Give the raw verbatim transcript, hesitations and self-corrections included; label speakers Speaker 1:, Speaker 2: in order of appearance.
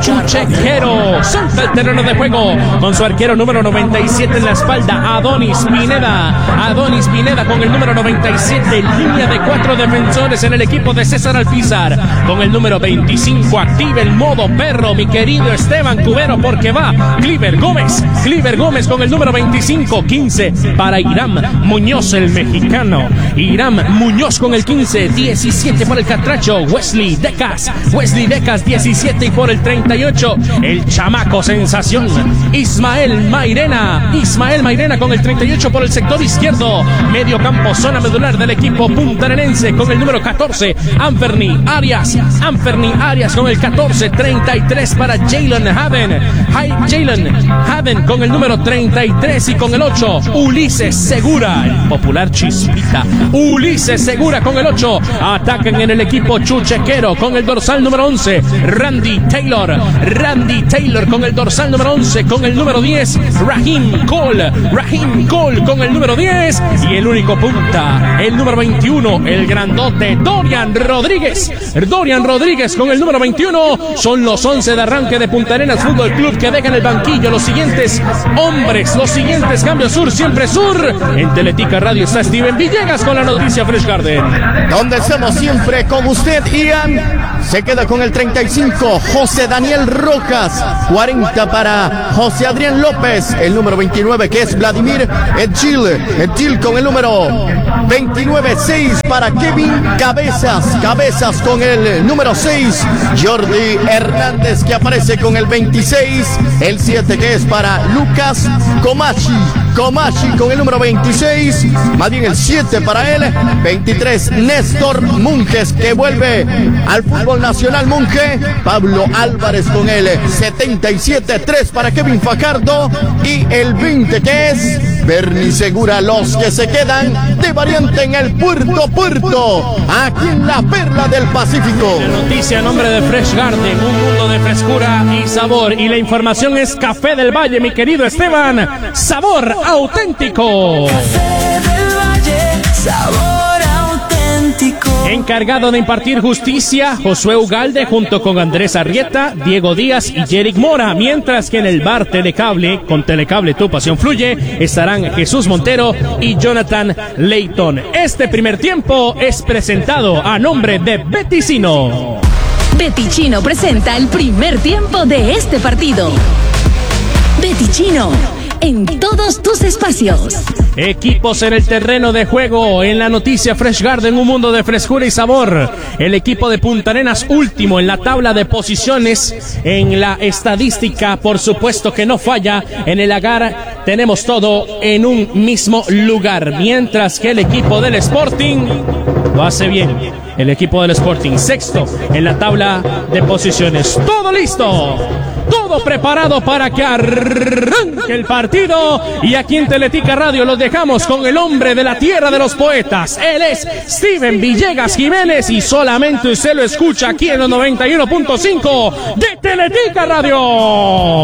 Speaker 1: Chuchequero. Salta el terreno de juego con su arquero número noventa y siete en la espalda, Adonis Pineda. Adonis Pineda con el número noventa y siete, línea de cuatro defensores en el equipo de César Alpizar. Con el número veinticinco, activa el modo perro, mi querido Esteban Cubero, porque va Cliver Gómez. Cliver Gómez con el número veinticinco, quince para Irán Muñoz, el mexicano. Irán Muñoz con el quince, diecisiete por el catracho, Wesley Decas. Wesley Decas, diecisiete, y por el treinta y ocho, el chamaco sensación, Ismael Mairena. Ismael Mairena con el treinta y ocho por el sector izquierdo. Medio campo, zona medular del equipo puntarenense con el número catorce, Anferni Arias. Anferni Arias con el catorce, treinta y tres para Jalen Haven. Jalen Haven con el número treinta y tres, y con el ocho, Ulises Segura, el popular Chispita. Ulises Segura con el ocho. Atacan en el equipo chuchequero con el dorsal número once, Randy Taylor. Randy Taylor con el dorsal número once, con el número diez, Raheem Cole. Raheem Cole con el número diez, y el único punta, el número veintiuno, el grandote Dorian Rodríguez. Dorian Rodríguez con el número veintiuno. Son los once de arranque de Punta Arenas Fútbol Club que dejan el banquillo. Los siguientes hombres, los siguientes cambios, sur, siempre sur. En Teletica Radio está Steven Villegas con la noticia Fresh Garden.
Speaker 2: Donde estamos siempre con usted, Ian. Se queda con el treinta y cinco, José Daniel Rojas. cuarenta para José Adrián López. El número veintinueve, que es Vladimir Edgil. Edgil con el número veintinueve, seis para Kevin Cabezas. Cabezas con el número seis, Jordi Hernández, que aparece con el veintiséis. El siete, que es para Lucas Comachi. Comachi con el número veintiséis, más bien el siete para él. veintitrés, Néstor Munjes, que vuelve al fútbol nacional. Munje. Pablo Álvarez con el setenta y siete, tres para Kevin Fajardo. Y el veinte, que es Bernie Segura. Los que se quedan de variante en el Puerto Puerto, aquí en la Perla del Pacífico.
Speaker 1: La noticia a nombre de Fresh Garden, un mundo de frescura y sabor. Y la información es Café del Valle, mi querido Esteban. Sabor auténtico.
Speaker 3: Café del Valle, sabor auténtico.
Speaker 1: Encargado de impartir justicia, Josué Ugalde junto con Andrés Arrieta, Diego Díaz y Jerick Mora. Mientras que en el bar Telecable, con Telecable Tu Pasión Fluye, estarán Jesús Montero y Jonathan Leighton. Este primer tiempo es presentado a nombre de Beticino.
Speaker 4: Beticino presenta el primer tiempo de este partido. Beticino, en todos tus espacios.
Speaker 1: Equipos en el terreno de juego. En la noticia Fresh Garden, un mundo de frescura y sabor. El equipo de Punta Arenas, último en la tabla de posiciones. En la estadística, por supuesto que no falla. En el agar tenemos todo en un mismo lugar. Mientras que el equipo del Sporting lo hace bien. El equipo del Sporting, sexto en la tabla de posiciones. Todo listo. Todo preparado para que arranque el partido. Y aquí en Teletica Radio los dejamos con el hombre de la tierra de los poetas. Él es Steven Villegas Jiménez, y solamente usted lo escucha aquí en los noventa y uno punto cinco de Teletica Radio.